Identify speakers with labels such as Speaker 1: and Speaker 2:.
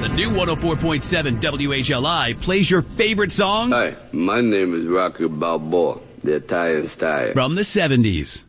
Speaker 1: The new 104.7 WHLI plays your favorite songs.
Speaker 2: Hi, my name is Rocky Balboa, the Italian Style.
Speaker 1: From the 70s.